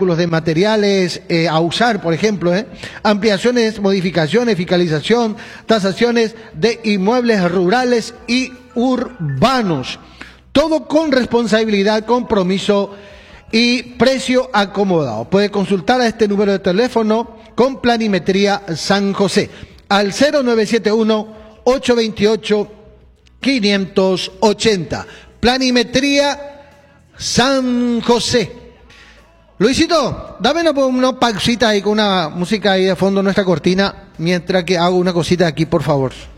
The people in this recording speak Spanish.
cálculos de materiales a usar, por ejemplo, ampliaciones, modificaciones, fiscalización, tasaciones de inmuebles rurales y urbanos. Todo con responsabilidad, compromiso y precio acomodado. Puede consultar a este número de teléfono con Planimetría San José al 0971-828-580. Planimetría San José. Luisito, dame una pausita ahí con una música ahí de fondo, nuestra cortina, mientras que hago una cosita aquí, por favor.